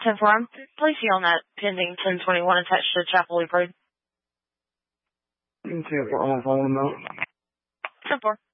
10-4, I'm placing on that pending 1021 attached to Chapel Loop Road. 10-4, I'm on phone now. 10-4.